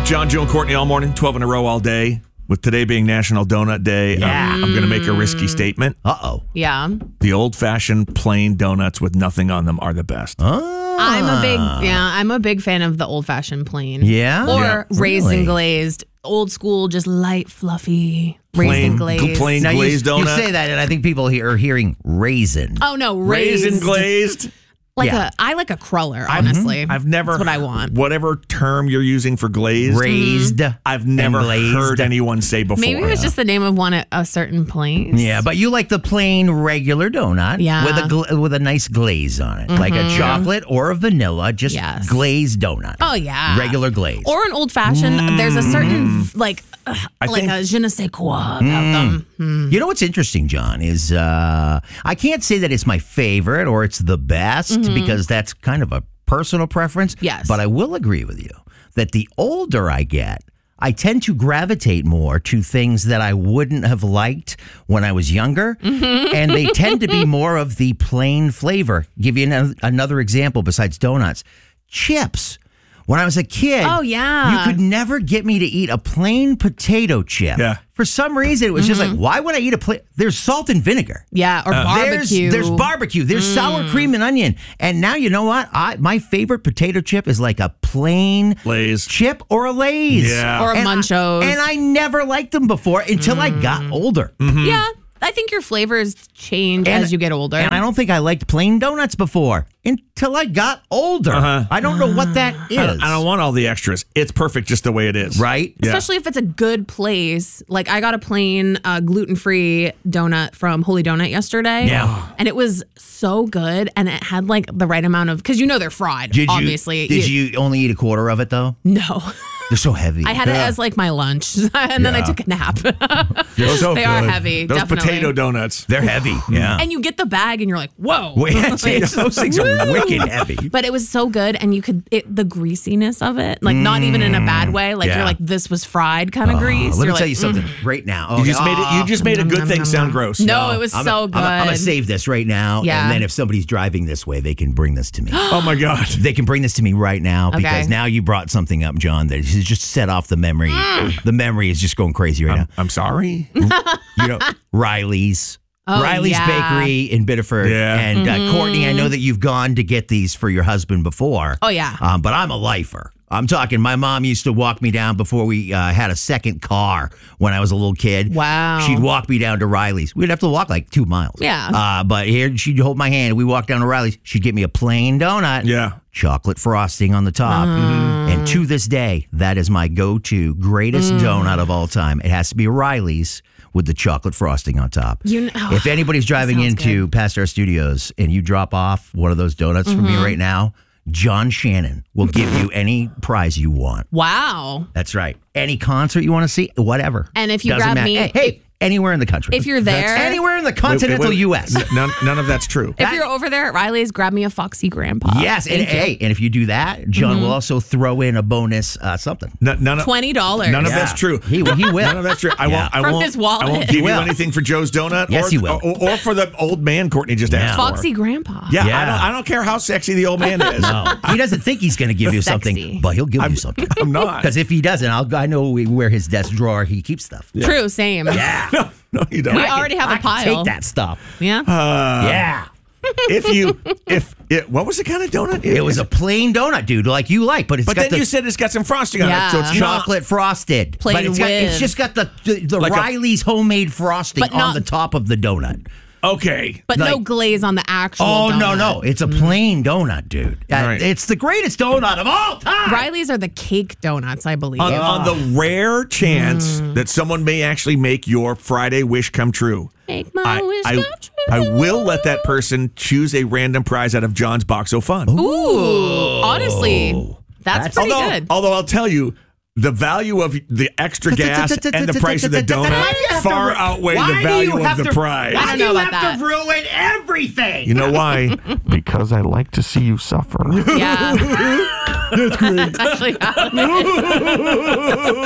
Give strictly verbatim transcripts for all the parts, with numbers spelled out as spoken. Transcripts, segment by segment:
John, Joe, and Courtney all morning, twelve in a row all day. With today being National Donut Day, Yeah. I'm, I'm going to make a risky statement. Uh-oh. Yeah. The old-fashioned plain donuts with nothing on them are the best. Oh. I'm a big yeah, I'm a big fan of the old fashioned plain. Yeah? Or Yeah. raisin Really? glazed. Old school, just light, fluffy Plain- raisin glazed. plain- Now, you, glazed you donut? say that, and I think people here are hearing raisin. Oh no, raised. Raisin glazed. Like Yeah. a I like a cruller, honestly. I've never. That's what I want. Whatever term you're using for glazed, Raised. I've never and glazed. heard anyone say before. Maybe it was just the name of one at a certain place. Yeah, but you like the plain regular donut Yeah. with a gla- with a nice glaze on it, like a chocolate or a vanilla, just Yes. glazed donut. Oh yeah. Regular glaze. Or an old fashioned. There's a certain like uh, I like think- a je ne sais quoi about them. You know what's interesting, John, is uh, I can't say that it's my favorite or it's the best because that's kind of a personal preference. Yes. But I will agree with you that the older I get, I tend to gravitate more to things that I wouldn't have liked when I was younger. And they tend to be more of the plain flavor. Give you an- another example besides donuts. Chips. When I was a kid, Oh, yeah. you could never get me to eat a plain potato chip. Yeah. For some reason, it was just like, why would I eat a plain? There's salt and vinegar. Yeah, or barbecue. There's, there's barbecue. There's sour cream and onion. And now you know what? I my favorite potato chip is like a plain Lay's. chip or a Lay's. Yeah. Or a And I- Munchos. and I never liked them before until I got older. Yeah. I think your flavors change And- as you get older. And I don't think I liked plain donuts before until I got older. Uh-huh. I don't know what that is. I don't, I don't want all the extras. It's perfect just the way it is. Right? Yeah. Especially if it's a good place. Like I got a plain uh, gluten-free donut from Holy Donut yesterday. Yeah. And it was so good. And it had like the right amount of, because you know they're fried, Did obviously. you, did you only eat a quarter of it, though? No. They're so heavy. I had it as like my lunch. And then I Yeah. took a nap. They're so They are good. heavy, Those definitely. potato donuts. They're heavy. Yeah. And you get the bag and you're like, whoa. Wait, those things are wicked heavy. But it was so good, and you could it, the greasiness of it, like not even in a bad way. Like yeah. you're like, this was fried kind of grease. Uh, let You're me like, tell you mm. something right now. Oh, You just made it. You oh, just made a Nom, good nom, thing nom, sound nom. gross. No, it was I'm so a, good. I'm, I'm gonna save this right now, Yeah. and then if somebody's driving this way, they can bring this to me. Oh my God. They can bring this to me right now because Okay. now you brought something up, John, that has just set off the memory. The memory is just going crazy right I'm, I'm sorry. now. You know, Riley's. Oh, Riley's yeah. Bakery in Biddeford. Yeah. And uh, Courtney, I know that you've gone to get these for your husband before. Oh, yeah. Um, but I'm a lifer. I'm talking, my mom used to walk me down before we uh, had a second car when I was a little kid. Wow. She'd walk me down to Riley's. We'd have to walk like two miles. Yeah. Uh, but here, she'd hold my hand. We walked down to Riley's. She'd get me a plain donut. Yeah. Chocolate frosting on the top. And to this day, that is my go-to greatest donut of all time. It has to be Riley's with the chocolate frosting on top. You know- if anybody's driving sounds into past our studios and you drop off one of those donuts for me right now, John Shannon will give you any prize you want. Wow. That's right. Any concert you want to see, whatever. And if you Doesn't grab matter. me- hey, hey, anywhere in the country. If you're there- anywhere in the Wait, wait, continental wait. U S. N- None, none of that's true. If you're over there at Riley's, grab me a Foxy Grandpa. Yes, and Thank you. hey, and if you do that, John will also throw in a bonus uh, something. None, none of, twenty dollars. None of Yeah. that's true. He will- he will. None of that's true. I Yeah. won't. I From won't. his wallet. I won't He give you will. anything for Joe's donut. Yes, or, he will. Or, or for the old man Courtney just Yeah. asked Foxy for. Grandpa. Yeah, Yeah. I don't. I don't care how sexy the old man is. No, he doesn't think he's going to give you Sexy. something, but he'll give you something. I'm not. Because if he doesn't, I'll, I know where his desk drawer he keeps stuff. True, same. Yeah, No, no, you don't. We already have a I can pile. take that stuff. Yeah. yeah, If you, if it, what was the kind of donut? it was a plain donut, dude, like you like, but it's But got then the you said it's got some frosting on Yeah. it, so it's not. chocolate frosted. Plain but it's, got, it's with- just got the the, the Like a- Riley's homemade frosting But on not- the top of the donut. Okay. But no like- glaze on the actual Oh no, donut. no, it's a plain donut, dude. Uh, Right. It's the greatest donut of all time. Riley's are the cake donuts, I believe. On, on the rare chance that someone may actually make your Friday wish come true, Make my I, wish I, come true. I will let that person choose a random prize out of John's Box of Fun. Ooh, honestly, that's, That's- pretty although, good. although I'll tell you, the value of the extra gas and the price of the donut far outweigh the value of the prize. I don't know about that. ruin everything? You know why? Because I like to see you suffer. Yeah. That's great. Actually, happening.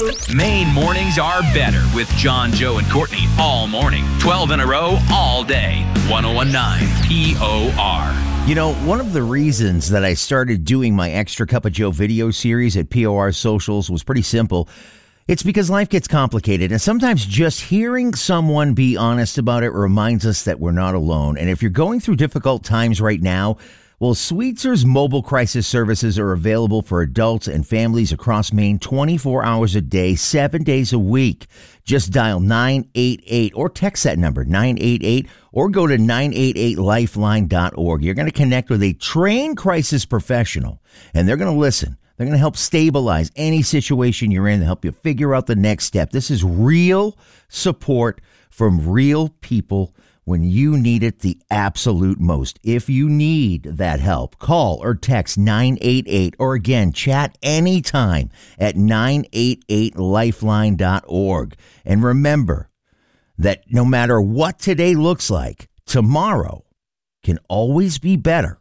Maine mornings are better with John, Joe, and Courtney all morning. twelve in a row, all day. one oh one point nine P O R. You know, one of the reasons that I started doing my Extra Cup of Joe video series at P O R Socials was pretty simple. It's because life gets complicated, and sometimes just hearing someone be honest about it reminds us that we're not alone. And if you're going through difficult times right now, well, Sweetzer's mobile crisis services are available for adults and families across Maine twenty-four hours a day, seven days a week. Just dial nine eight eight or text that number, nine eight eight, or go to nine eight eight lifeline dot org. You're going to connect with a trained crisis professional, and they're going to listen. They're going to help stabilize any situation you're in and help you figure out the next step. This is real support from real people when you need it the absolute most. If you need that help, call or text nine eight eight, or again, chat anytime at nine eight eight lifeline dot org. And remember that no matter what today looks like, tomorrow can always be better.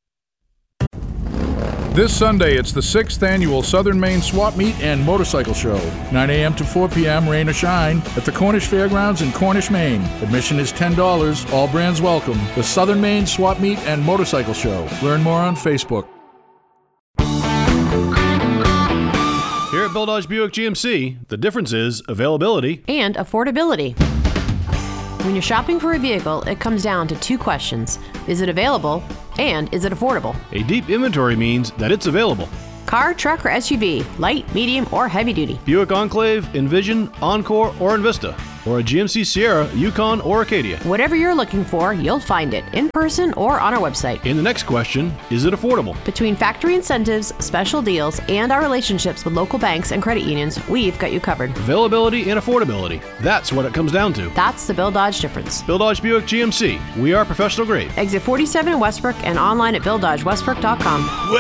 This Sunday, it's the sixth annual Southern Maine Swap Meet and Motorcycle Show. nine a.m. to four p.m., rain or shine, at the Cornish Fairgrounds in Cornish, Maine. Admission is ten dollars. All brands welcome. The Southern Maine Swap Meet and Motorcycle Show. Learn more on Facebook. Here at Bill Dodge Buick G M C, the difference is availability and affordability. When you're shopping for a vehicle, it comes down to two questions. Is it available? And is it affordable? A deep inventory means that it's available. Car, truck, or S U V, light, medium, or heavy duty. Buick Enclave, Envision, Encore, or Envista. Or a G M C Sierra, Yukon, or Acadia. Whatever you're looking for, you'll find it in person or on our website. And the next question, is it affordable? Between factory incentives, special deals, and our relationships with local banks and credit unions, we've got you covered. Availability and affordability. That's what it comes down to. That's the Bill Dodge difference. Bill Dodge Buick G M C. We are professional grade. Exit forty-seven in Westbrook and online at bill dodge westbrook dot com.